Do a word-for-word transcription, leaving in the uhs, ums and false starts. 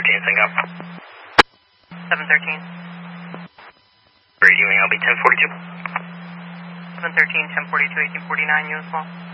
thirteen, sync up. seven thirteen. Radio, I'll be ten forty-two. seven thirteen, ten forty-two, eighteen forty-nine, you as well.